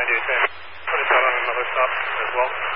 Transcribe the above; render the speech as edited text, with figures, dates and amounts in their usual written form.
90 10. Put us out on another stop as well.